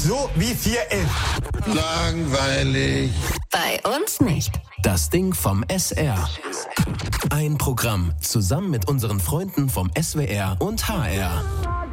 So wie 411. Langweilig. Bei uns nicht. Das Ding vom SR. Ein Programm zusammen mit unseren Freunden vom SWR und HR.